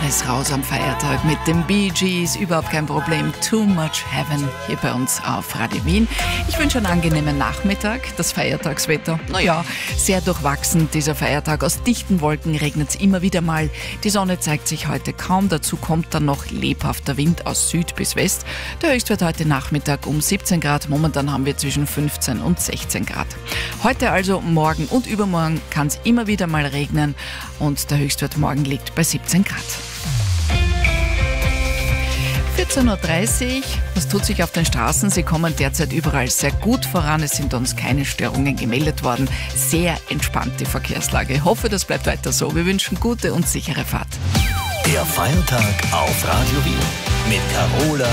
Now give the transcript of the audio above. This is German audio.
ist raus am Feiertag mit den Bee Gees, überhaupt kein Problem. Too Much Heaven hier bei uns auf Radio Wien. Ich wünsche einen angenehmen Nachmittag. Das Feiertagswetter, naja, sehr durchwachsen dieser Feiertag. Aus dichten Wolken regnet es immer wieder mal. Die Sonne zeigt sich heute kaum. Dazu kommt dann noch lebhafter Wind aus Süd bis West. Der Höchstwert heute Nachmittag um 17 Grad. Momentan haben wir zwischen 15 und 16 Grad. Heute also, morgen und übermorgen kann es immer wieder mal regnen und der Höchstwert morgen liegt bei 17 Grad. 14.30 Uhr, was tut sich auf den Straßen? Sie kommen derzeit überall sehr gut voran. Es sind uns keine Störungen gemeldet worden. Sehr entspannt die Verkehrslage. Ich hoffe, das bleibt weiter so. Wir wünschen gute und sichere Fahrt. Der Feiertag auf Radio Wien mit Carola